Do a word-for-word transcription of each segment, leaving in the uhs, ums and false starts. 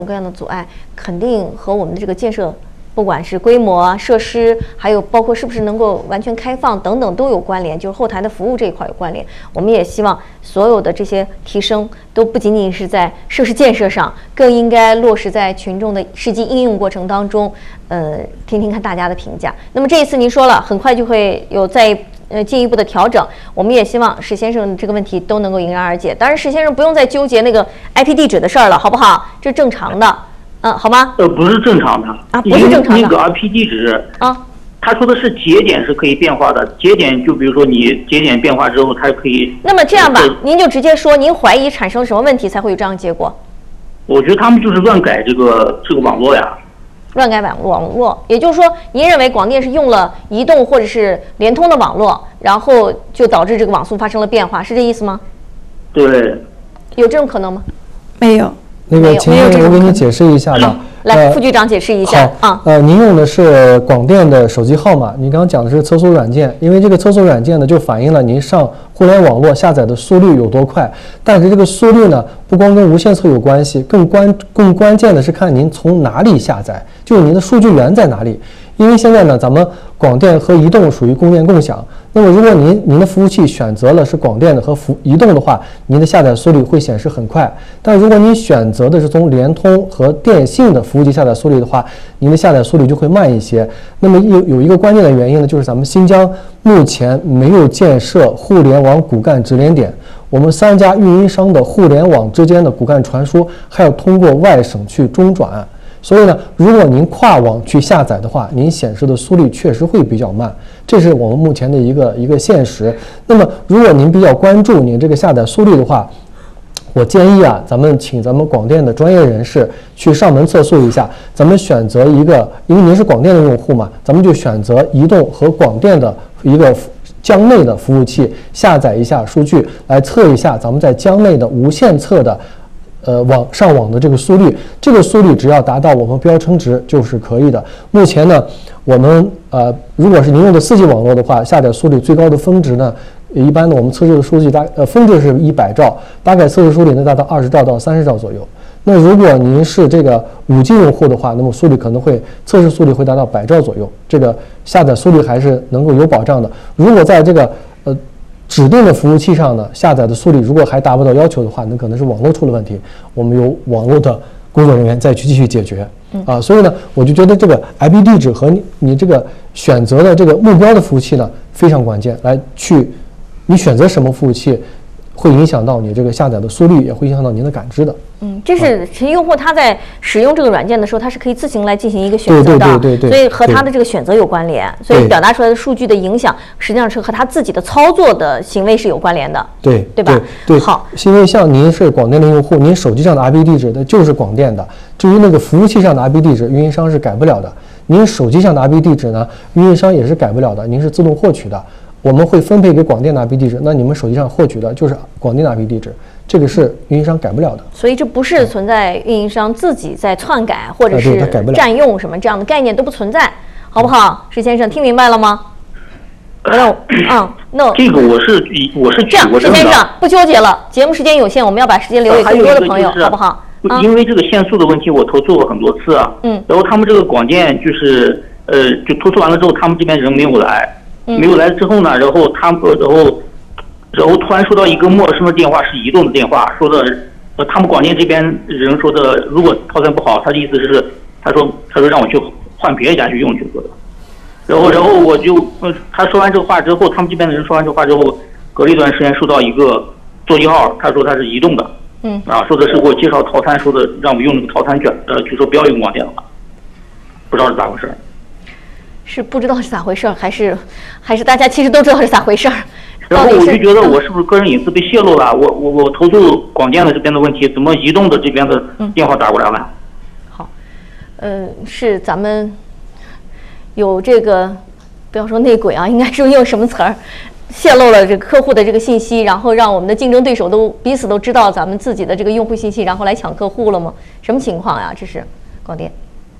各样的阻碍，肯定和我们的这个建设，不管是规模啊、设施，还有包括是不是能够完全开放等等都有关联，就是后台的服务这一块有关联。我们也希望所有的这些提升都不仅仅是在设施建设上，更应该落实在群众的实际应用过程当中。呃，听听看大家的评价。那么这一次您说了，很快就会有再呃进一步的调整，我们也希望史先生这个问题都能够迎刃而解。当然，史先生不用再纠结那个 I P 地址的事儿了，好不好？这正常的。嗯，好吗？ 呃，不是正常的啊，不是正常的。 那个 I P 地址啊， 他说的是节点是可以变化的，节点就比如说你节点变化之后，它可以。 那么这样吧，您就直接说，您怀疑产生什么问题才会有这样的结果？ 我觉得他们就是乱改这个这个网络呀。 乱改网网络，也就是说，您认为广电是用了移动或者是联通的网络，然后就导致这个网速发生了变化，是这意思吗？ 对。 有这种可能吗？ 没有。 那个，请我给你解释一下吧。 来，副局长解释一下啊。 呃，您用的是广电的手机号码，你刚刚讲的是测速软件，因为这个测速软件呢，就反映了您上互联网络下载的速率有多快。但是这个速率呢，不光跟无线测有关系，更关更关键的是看您从哪里下载，就是您的数据源在哪里。因为现在呢，咱们广电和移动属于供电共享。那么，如果您您的服务器选择了是广电的和服移动的话，您的下载速率会显示很快。但如果您选择的是从联通和电信的服务器下载速率的话，您的下载速率就会慢一些。那么有有一个关键的原因呢，就是咱们新疆目前没有建设互联网骨干直连点，我们三家运营商的互联网之间的骨干传输还要通过外省去中转。所以呢，如果您跨网去下载的话，您显示的速率确实会比较慢，这是我们目前的一个一个现实。那么，如果您比较关注您这个下载速率的话，我建议啊，咱们请咱们广电的专业人士去上门测速一下。咱们选择一个，因为您是广电的用户嘛，咱们就选择移动和广电的一个疆内的服务器，下载一下数据，来测一下咱们在疆内的无线测的。呃，网上网的这个速率，这个速率只要达到我们标称值就是可以的。目前呢，我们呃，如果是您用的 四 G 网络的话，下载速率最高的峰值呢，一般的我们测试的数据大呃峰值是一百兆，大概测试速率能达到二十兆到三十兆左右。那如果您是这个 五 G 用户的话，那么速率可能会测试速率会达到百兆左右，这个下载速率还是能够有保障的。如果在这个呃。指定的服务器上呢，下载的速率如果还达不到要求的话，那可能是网络出了问题，我们由网络的工作人员再去继续解决。啊，所以呢，我就觉得这个 I P 地址和你你这个选择的这个目标的服务器呢非常关键，来去你选择什么服务器，会影响到你这个下载的速率，也会影响到您的感知的。 嗯，这是其实用户他在使用这个软件的时候，他是可以自行来进行一个选择的， 对对对对对， 所以和他的这个选择有关联，所以表达出来的数据的影响，实际上是和他自己的操作的行为是有关联的， 对对吧？ 对，对好， 因为像您是广电的用户，您手机上的 I P 地址的就是广电的，至于那个服务器上的 I P 地址，运营商是改不了的。您手机上的 I P 地址呢，运营商也是改不了的，您是自动获取的。我们会分配给广电的 I P 地址，那你们手机上获取的就是广电的 I P 地址，这个是运营商改不了的。 所以这不是存在运营商自己在篡改或者是占用什么这样的概念都不存在，好不好？石先生听明白了吗？那嗯，那这个我是我是这样，石先生不纠结了，节目时间有限，我们要把时间留给更多的朋友，好不好？ 因为这个限速的问题，我投诉过很多次啊。嗯。然后他们这个广电就是呃，就投诉完了之后，他们这边人没有来。没有来之后呢，然后他们，然后，然后突然收到一个陌生的电话，是移动的电话，说的，呃，他们广电这边人说的，如果套餐不好，他的意思是，他说，他说让我去换别家去用去说的，然后，然后我就，呃，他说完这个话之后，他们这边的人说完这个话之后，隔了一段时间收到一个座机号，他说他是移动的，嗯，啊，说的是给我介绍套餐，说的让我用那个套餐券，呃，就说不要用广电了，不知道是咋回事。 是不知道是咋回事，还是还是大家其实都知道是咋回事？ 然后我就觉得我是不是个人隐私被泄露了？我我我投诉广电的这边的问题，怎么移动的这边的电话打过来了？ 嗯、好，嗯、呃，是咱们有这个，不要说内鬼啊，应该是用什么词儿？泄露了这个客户的这个信息，然后让我们的竞争对手都彼此都知道咱们自己的这个用户信息，然后来抢客户了吗？什么情况呀？这是广电，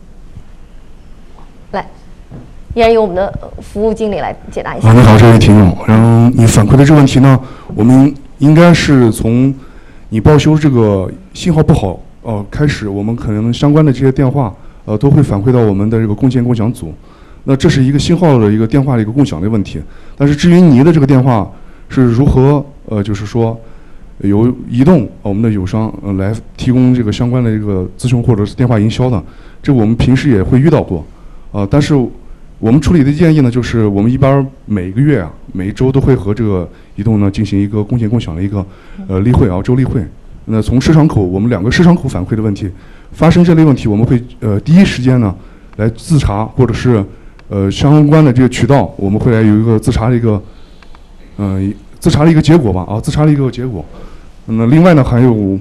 来。依然由我们的服务经理来解答一下。 啊，你好，这位听众，然后你反馈的这个问题呢，我们应该是从你报修这个信号不好呃开始，我们可能相关的这些电话呃都会反馈到我们的这个共建共享组。那这是一个信号的一个电话的一个共享的问题。但是至于您的这个电话是如何呃就是说由移动我们的友商呃来提供这个相关的这个咨询或者是电话营销的，这个我们平时也会遇到过。呃，但是我们处理的建议呢，就是我们一般每个月啊，每一周都会和这个移动呢进行一个共建共享的一个呃例会啊，周例会。那从市场口，我们两个市场口反馈的问题，发生这类问题，我们会呃第一时间呢来自查，或者是呃相关的这个渠道，我们会来有一个自查的一个嗯、呃、自查的一个结果吧啊，自查的一个结果。那另外呢还有，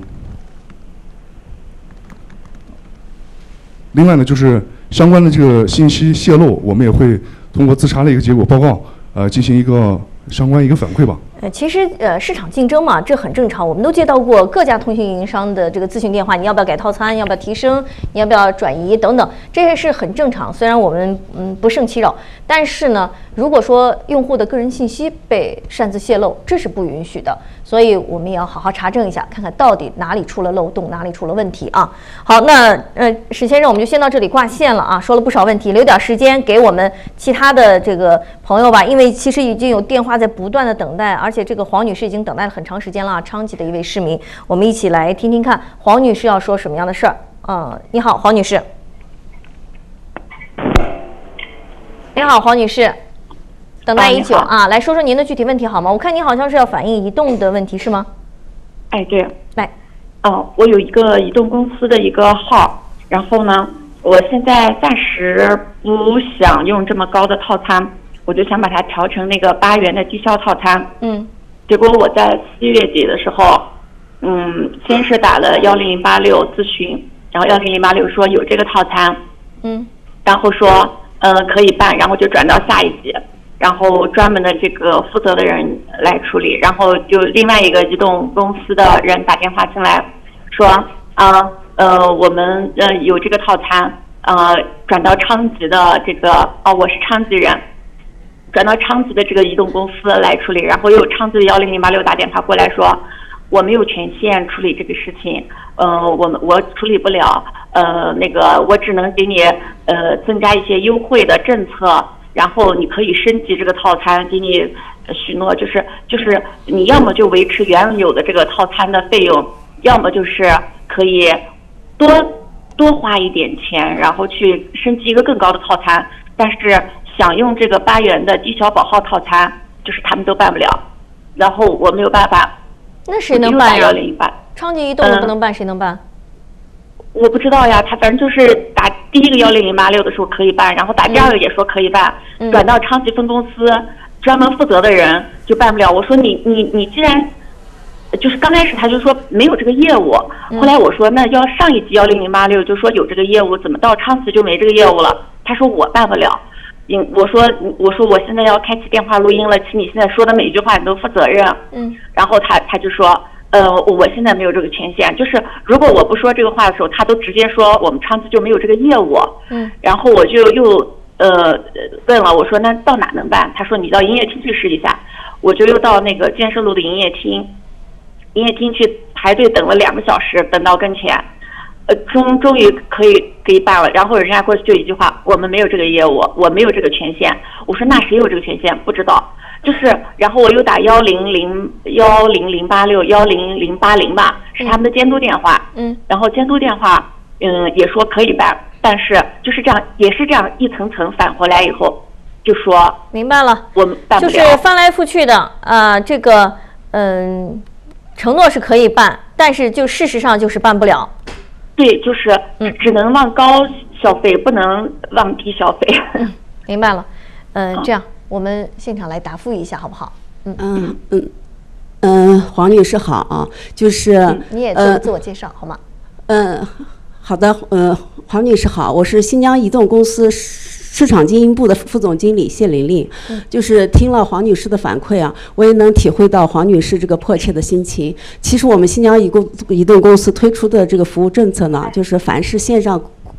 另外呢就是相关的这个信息泄露，我们也会通过自查的一个结果报告，呃，进行一个相关一个反馈吧。 呃，其实呃，市场竞争嘛，这很正常。我们都接到过各家通讯运营商的这个咨询电话，你要不要改套餐？要不要提升？你要不要转移？等等，这些是很正常。虽然我们嗯不胜其扰，但是呢，如果说用户的个人信息被擅自泄露，这是不允许的。所以我们也要好好查证一下，看看到底哪里出了漏洞，哪里出了问题啊。好，那呃，史先生，我们就先到这里挂线了啊。说了不少问题，留点时间给我们其他的这个朋友吧，因为其实已经有电话在不断的等待，而且这个黄女士已经等待了很长时间了啊。昌吉的一位市民，我们一起来听听看黄女士要说什么样的事儿。嗯，你好，黄女士。你好，黄女士。等待已久啊，来说说您的具体问题好吗？我看您好像是要反映移动的问题，是吗？ 哎，对， 来， 哦，我有一个移动公司的一个号，然后呢，我现在暂时不想用这么高的套餐，我就想把它调成那个八元的低消套餐。 嗯。 结果我在四月底的时候，嗯，先是打了幺零零八六咨询，然后幺零零八六说有这个套餐， 嗯， 然后说呃可以办，然后就转到下一级。然后专门的这个负责的人来处理，然后就另外一个移动公司的人打电话进来，说啊呃我们呃有这个套餐，呃转到昌吉的这个哦我是昌吉人，转到昌吉的这个移动公司来处理，然后又有昌吉的幺零零八六打电话过来说我没有权限处理这个事情，呃我们我处理不了，呃那个我只能给你呃增加一些优惠的政策。然后你可以升级这个套餐，给你许诺，就是就是你要么就维持原有的这个套餐的费用，要么就是可以多多花一点钱，然后去升级一个更高的套餐。但是想用这个八元的低消保号套餐，就是他们都办不了，然后我没有办法。 那谁能办呀？ 办昌吉移动不能办，嗯、谁能办？ 我不知道呀，他反正就是打第一个幺零零八六的时候可以办，然后打第二个也说可以办，嗯、转到昌吉分公司专门负责的人就办不了。我说你你你既然就是刚开始他就说没有这个业务，后来我说那要上一级幺零零八六就说有这个业务，怎么到昌吉就没这个业务了？他说我办不了。嗯，我说我说我现在要开启电话录音了，请你现在说的每一句话你都负责任。嗯，然后他他就说。呃，我现在没有这个权限，就是如果我不说这个话的时候，他都直接说我们昌吉就没有这个业务。嗯，然后我就又呃问了，我说那到哪能办？他说你到营业厅去试一下。我就又到那个建设路的营业厅，营业厅去排队等了两个小时，等到跟前，呃，终终于可以可以办了。然后人家过去就一句话，我们没有这个业务，我没有这个权限。我说那谁有这个权限？不知道。就是，然后我又打幺零零幺零零八六幺零零八零吧，是他们的监督电话。嗯。然后监督电话，嗯，也说可以办，但是就是这样，也是这样一层层返回来以后，就说明白了， 我们办不了。 就是翻来覆去的啊、呃，这个嗯，承诺是可以办，但是就事实上就是办不了。 对，就是嗯，只能往高消费，不能往低消费。 嗯，明白了。嗯、呃，这样。我们现场来答复一下，好不好？ 嗯嗯嗯嗯，黄女士好啊，就是、 嗯、你也做个自我介绍、呃、好吗？ 嗯，好的，嗯，黄女士好，我是新疆移动公司市场经营部的副总经理谢玲玲。嗯，就是听了黄女士的反馈啊，我也能体会到黄女士这个迫切的心情。其实我们新疆移动移动公司推出的这个服务政策呢，就是凡是线上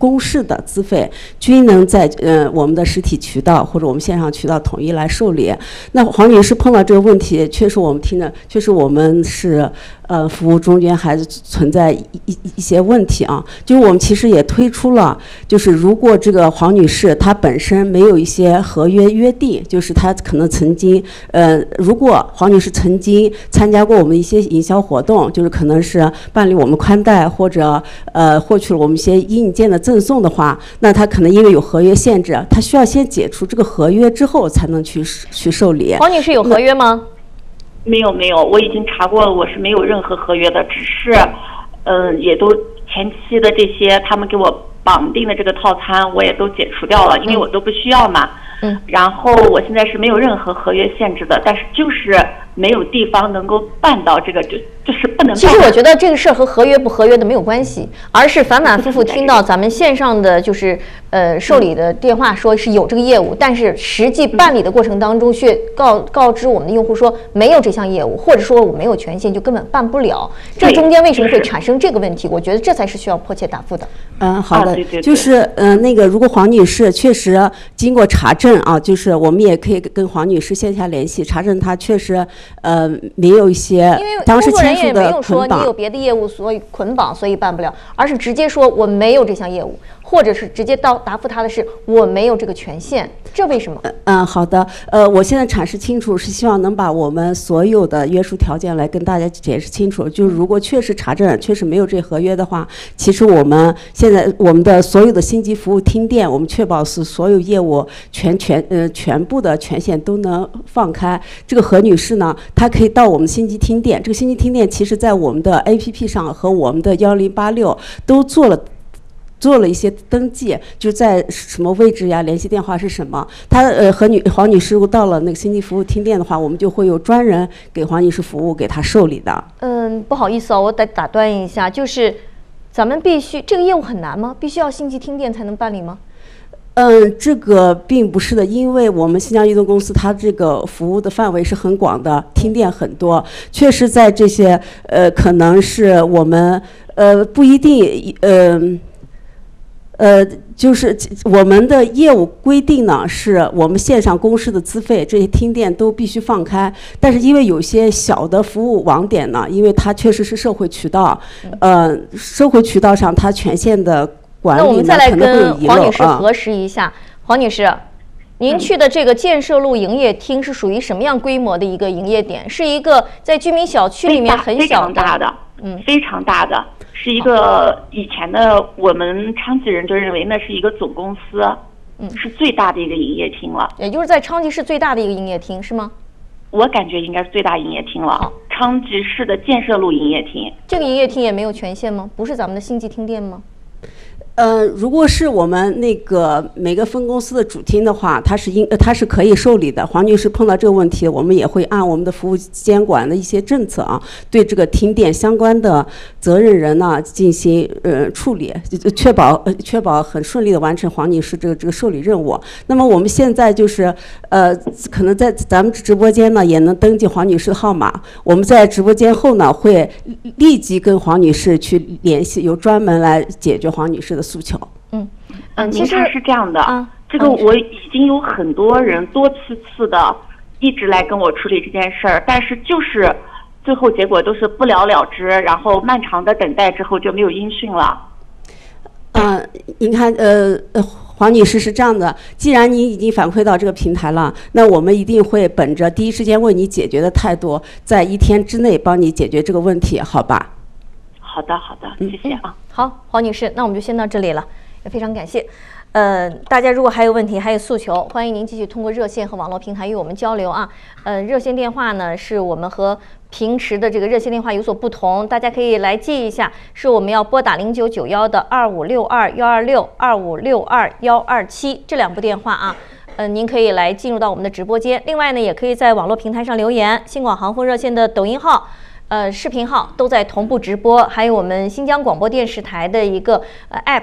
公示的资费，均能在呃我们的实体渠道或者我们线上渠道统一来受理。那黄女士碰到这个问题，确实我们听着，确实我们是呃服务中间还是存在一一一些问题啊。就是我们其实也推出了，就是如果这个黄女士她本身没有一些合约约定，就是她可能曾经呃，如果黄女士曾经参加过我们一些营销活动，就是可能是办理我们宽带或者呃获取了我们一些硬件的赠送的话，那她可能因为有合约限制，她需要先解除这个合约之后才能去去受理。 黄女士有合约吗？ 没有没有，我已经查过了，我是没有任何合约的，只是，嗯、呃，也都前期的这些他们给我绑定的这个套餐，我也都解除掉了，因为我都不需要嘛。嗯。然后我现在是没有任何合约限制的，但是就是没有地方能够办到这个，就就是不能办。 其实我觉得这个事儿和合约不合约的没有关系，而是反反复复听到咱们线上的就是呃受理的电话说是有这个业务，但是实际办理的过程当中却告告知我们的用户说没有这项业务，或者说我没有权限，就根本办不了。这中间为什么会产生这个问题？我觉得这才是需要迫切答复的。 嗯，好的， 啊、对对对就是呃那个，如果黄女士确实经过查证啊，就是我们也可以跟黄女士线下联系，查证她确实呃没有一些因为当时工作人签署的员也没有说捆绑。 你有别的业务所以捆绑所以办不了，而是直接说我没有这项业务，或者是直接到答复他的是我没有这个权限，这为什么？ 嗯，好的，呃，我现在阐释清楚，是希望能把我们所有的约束条件来跟大家解释清楚。就是如果确实查证确实没有这合约的话，其实我们现在我们的所有的星级服务厅店，我们确保是所有业务全全呃全部的权限都能放开。这个何女士呢，她可以到我们星级厅店，这个星级厅店其实在我们的 A P P 上和我们的幺零八六都做了。做了一些登记，就在什么位置呀，联系电话是什么。她呃和女黄女士如果到了那个星级服务厅店的话，我们就会有专人给黄女士服务，给她受理的。 嗯，不好意思哦，我得打断一下，就是咱们必须这个业务很难吗？必须要星级厅店才能办理吗？ 嗯，这个并不是的，因为我们新疆移动公司它这个服务的范围是很广的，厅店很多，确实在这些呃可能是我们呃不一定嗯。呃呃，就是我们的业务规定呢，是我们线上公示的资费，这些厅店都必须放开。但是因为有些小的服务网点呢，因为它确实是社会渠道，呃，社会渠道上它权限的管理呢， 那我们再来可能会有跟遗漏黄女士核实一下，黄女士。您去的这个建设路营业厅是属于什么样规模的一个营业点？是一个在居民小区里面很小的， 非常大的，嗯，非常大的，是一个以前的我们昌吉人就认为那是一个总公司，嗯，是最大的一个营业厅了。 也就是在昌吉市最大的一个营业厅是吗？ 我感觉应该是最大营业厅了，昌吉市的建设路营业厅。 这个营业厅也没有权限吗？不是咱们的星级厅店吗？ 呃，如果是我们那个每个分公司的主厅的话，它是应它是可以受理的。黄女士碰到这个问题，我们也会按我们的服务监管的一些政策啊，对这个厅店相关的责任人呢进行呃处理，确保呃确保很顺利的完成黄女士这个这个受理任务。那么我们现在就是呃，可能在咱们直播间呢也能登记黄女士的号码，我们在直播间后呢会立即跟黄女士去联系，由专门来解决黄女士的诉求。 嗯嗯，其实是这样的， 啊、 这个我已经有很多人多次次的一直来跟我处理这件事儿，但是就是最后结果都是不了了之，然后漫长的等待之后就没有音讯了。 嗯、呃，您看，呃呃，黄女士是这样的，既然您已经反馈到这个平台了，那我们一定会本着第一时间为你解决的态度，在一天之内帮你解决这个问题，好吧？ 好的，好的，谢谢啊。 嗯、好，黄女士，那我们就先到这里了，也非常感谢。呃，大家如果还有问题，还有诉求，欢迎您继续通过热线和网络平台与我们交流啊。呃，热线电话呢，是我们和平时的这个热线电话有所不同，大家可以来记一下，是我们要拨打零九九幺的二五六二幺二六二五六二幺二七这两部电话啊。呃，您可以来进入到我们的直播间，另外呢，也可以在网络平台上留言，新广航风热线的抖音号。呃，视频号都在同步直播，还有我们新疆广播电视台的一个呃 app，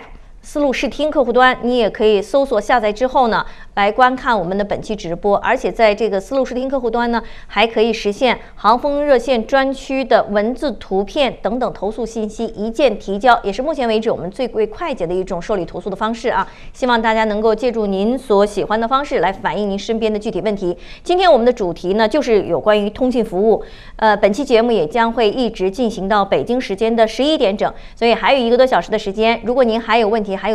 思路视听客户端，你也可以搜索下载之后呢，来观看我们的本期直播。而且在这个思路视听客户端呢，还可以实现航风热线专区的文字、图片等等投诉信息一键提交，也是目前为止我们最为快捷的一种受理投诉的方式啊。希望大家能够借助您所喜欢的方式来反映您身边的具体问题。今天我们的主题呢，就是有关于通信服务。呃，本期节目也将会一直进行到北京时间的十一点整，所以还有一个多小时的时间。如果您还有问题，